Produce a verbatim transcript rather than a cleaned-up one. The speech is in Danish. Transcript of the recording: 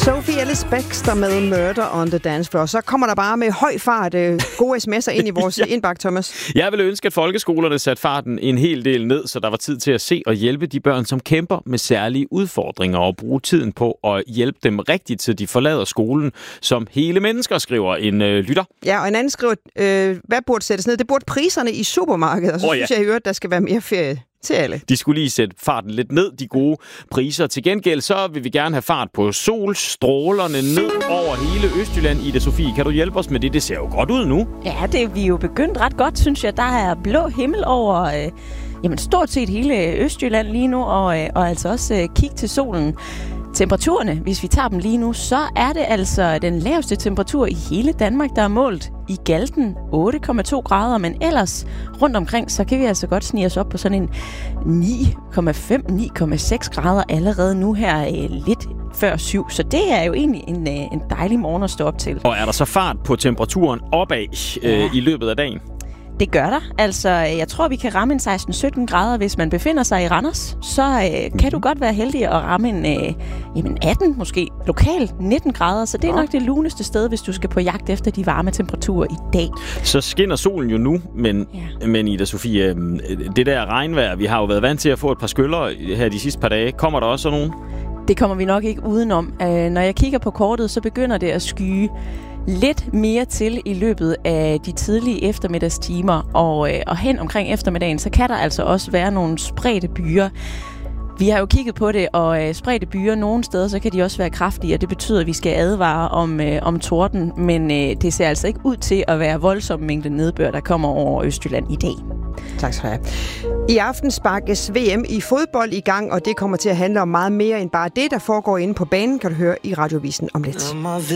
Sophie Ellis Bextor med Murder on the Dance Floor. Så kommer der bare med høj fart øh, gode sms'er ind i vores ja. indbakke, Thomas. Jeg ville ønske, at folkeskolerne satte farten en hel del ned, så der var tid til at se og hjælpe de børn, som kæmper med særlige udfordringer, og bruge tiden på at hjælpe dem rigtigt, til de forlader skolen, som hele mennesker, skriver en øh, lytter. Ja, og en anden skriver, øh, hvad burde sættes ned? Det burde priserne i supermarkedet, og så oh, ja. synes jeg, at der skal være mere ferie til alle. De skulle lige sætte farten lidt ned, de gode priser. Til gengæld så vil vi gerne have fart på solstrålerne ned over hele Østjylland. Ida Sofie, kan du hjælpe os med det? Det ser jo godt ud nu. Ja, det er vi jo begyndt ret godt, synes jeg. Der er blå himmel over øh, jamen, stort set hele Østjylland lige nu, og, øh, og altså også øh, kig til solen. Temperaturerne, hvis vi tager dem lige nu, så er det altså den laveste temperatur i hele Danmark, der er målt i Galten, otte komma to grader, men ellers rundt omkring, så kan vi altså godt snige os op på sådan en ni komma fem til ni komma seks grader allerede nu her øh, lidt før syv. Så det er jo egentlig en, øh, en dejlig morgen at stå op til. Og er der så fart på temperaturen opad øh, ja. i løbet af dagen? Det gør der. Altså, jeg tror, vi kan ramme en seksten til sytten grader. Hvis man befinder sig i Randers, så øh, mm. kan du godt være heldig at ramme en øh, jamen atten, måske lokalt nitten grader. Så det er nok det luneste sted, hvis du skal på jagt efter de varme temperaturer i dag. Så skinner solen jo nu, men, ja. men Ida Sofie, det der regnvejr, vi har jo været vant til at få et par skyller her de sidste par dage. Kommer der også nogen? Det kommer vi nok ikke udenom. Øh, når jeg kigger på kortet, så begynder det at skyde lidt mere til i løbet af de tidlige eftermiddagstimer, og, øh, og hen omkring eftermiddagen, så kan der altså også være nogle spredte byer. Vi har jo kigget på det, og øh, spredte byer nogle steder, så kan de også være kraftige, og det betyder, at vi skal advare om, øh, om torden, men øh, det ser altså ikke ud til at være voldsom mængde nedbør, der kommer over Østjylland i dag. Tak skal du have. I aften sparkes V M i fodbold i gang, og det kommer til at handle om meget mere end bare det, der foregår inde på banen, kan du høre i Radiovisen om lidt.